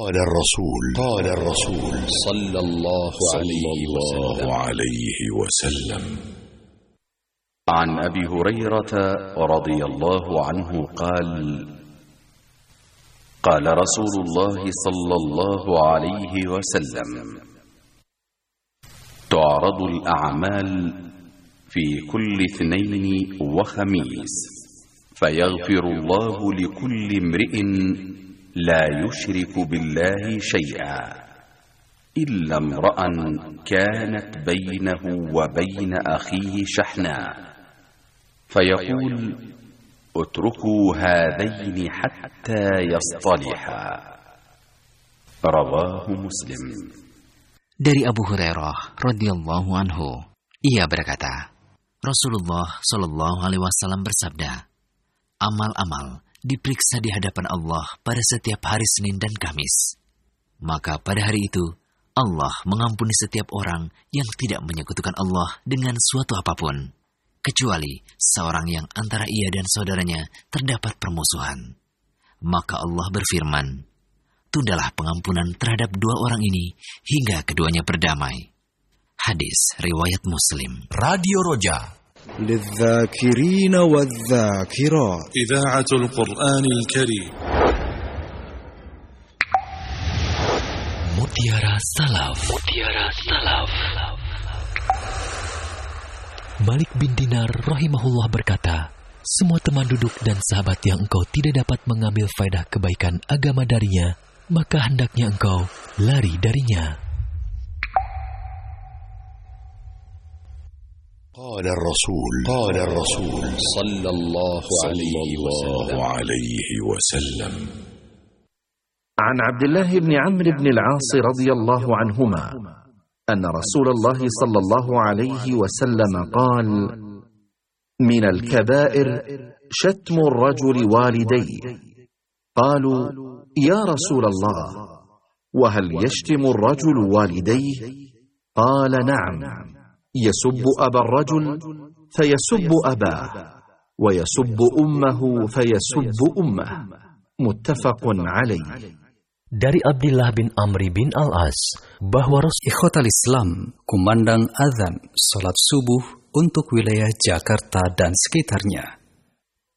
قال الرسول صلى الله عليه وسلم عن أبي هريرة رضي الله عنه قال: قال رسول الله صلى الله عليه وسلم: تعرض الأعمال في كل اثنين وخميس، فيغفر الله لكل امرئ لا يشرك بالله شيئا إلا امرأ كانت بينه وبين أخيه شحناء، فيقول: اتركوا هذين حتى يصطلحا. رواه مسلم. Dari Abu Hurairah radhiyallahu anhu, ia berkata, Rasulullah shallallahu alaihi wasallam bersabda, amal-amal diperiksa di hadapan Allah pada setiap hari Senin dan Kamis. Maka pada hari itu, Allah mengampuni setiap orang yang tidak menyekutukan Allah dengan suatu apapun, kecuali seorang yang antara ia dan saudaranya terdapat permusuhan. Maka Allah berfirman, tundalah pengampunan terhadap dua orang ini hingga keduanya berdamai. Hadis riwayat Muslim. Radio Roja للذاكرين والذاكرات إذاعة القرآن الكريم. Mutiara Salaf. Malik bin Dinar rahimahullah berkata, semua teman duduk dan sahabat yang engkau tidak dapat mengambil faedah kebaikan agama darinya, maka hendaknya engkau lari darinya. قال الرسول صلى الله عليه وسلم عن عبد الله بن عمرو بن العاص رضي الله عنهما أن رسول الله صلى الله عليه وسلم قال: من الكبائر شتم الرجل والديه. قالوا: يا رسول الله، وهل يشتم الرجل والديه؟ قال: نعم، يسب أبا الرجل فيسب أباه، ويسب أمه فيسب أمه. متفق عليه. Dari Abdullah bin Amri bin Al-As bahwa Ikhwatal Islam, kumandang azan salat subuh untuk wilayah Jakarta dan sekitarnya.